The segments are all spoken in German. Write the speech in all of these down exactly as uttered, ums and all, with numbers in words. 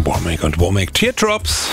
Womack und Womack Teardrops.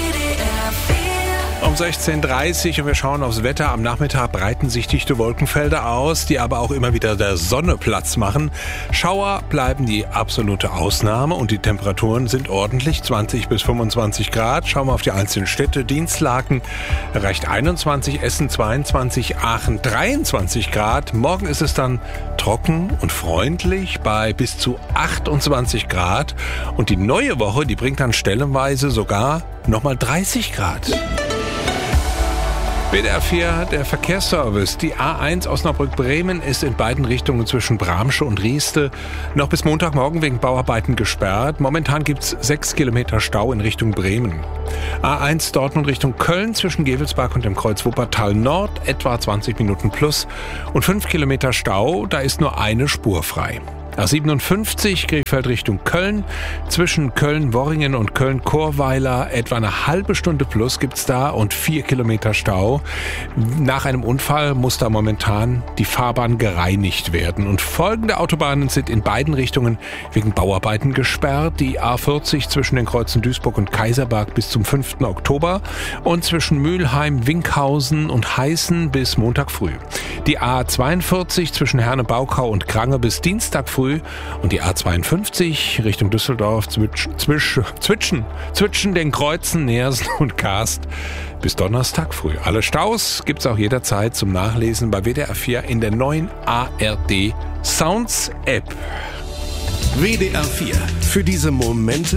Um sechzehn Uhr dreißig und wir schauen aufs Wetter. Am Nachmittag breiten sich dichte Wolkenfelder aus, die aber auch immer wieder der Sonne Platz machen. Schauer bleiben die absolute Ausnahme und die Temperaturen sind ordentlich, zwanzig bis fünfundzwanzig Grad. Schauen wir auf die einzelnen Städte. Dienstlaken erreicht einundzwanzig, Essen zweiundzwanzig, Aachen dreiundzwanzig Grad. Morgen ist es dann trocken und freundlich bei bis zu achtundzwanzig Grad. Und die neue Woche, die bringt dann stellenweise sogar nochmal dreißig Grad. W D R vier, der Verkehrsservice. Die A eins Osnabrück-Bremen ist in beiden Richtungen zwischen Bramsche und Rieste noch bis Montagmorgen wegen Bauarbeiten gesperrt. Momentan gibt es sechs Kilometer Stau in Richtung Bremen. A eins Dortmund Richtung Köln zwischen Gevelsberg und dem Kreuz Wuppertal Nord etwa zwanzig Minuten plus und fünf Kilometer Stau, da ist nur eine Spur frei. A siebenundfünfzig Krefeld Richtung Köln. Zwischen Köln-Worringen und Köln-Chorweiler etwa eine halbe Stunde plus gibt's da und vier Kilometer Stau. Nach einem Unfall muss da momentan die Fahrbahn gereinigt werden. Und folgende Autobahnen sind in beiden Richtungen wegen Bauarbeiten gesperrt. Die A vierzig zwischen den Kreuzen Duisburg und Kaiserberg bis zum fünften Oktober und zwischen Mülheim, Winkhausen und Heißen bis Montag früh. Die A zweiundvierzig zwischen Herne-Baukau und Krange bis Dienstag früh und die A zweiundfünfzig Richtung Düsseldorf zwisch, zwisch, zwischen, zwischen den Kreuzen Neersen und Karst bis Donnerstag früh. Alle Staus gibt's auch jederzeit zum Nachlesen bei W D R vier in der neuen A R D Sounds App. W D R vier. Für diese Momente,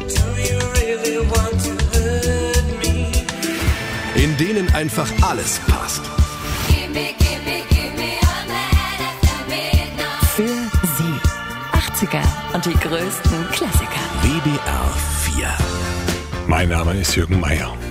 in denen einfach alles passt. Für Sie. achtziger und die größten Klassiker. W D R vier. Mein Name ist Jürgen Meier.